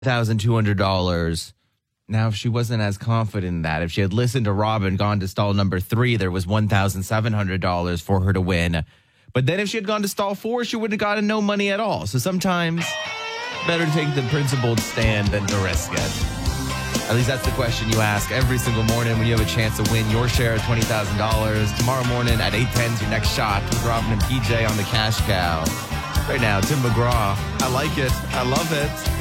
$1,200. Now, if she wasn't as confident in that, if she had listened to Rob and gone to stall number 3, there was $1,700 for her to win. But then if she had gone to stall 4, she wouldn't have gotten no money at all. So sometimes better to take the principled stand than to risk it. At least that's the question you ask every single morning when you have a chance to win your share of $20,000. Tomorrow morning at 8:10 is your next shot with Robin and PJ on the Cash Cow. Right now, Tim McGraw. I like it. I love it.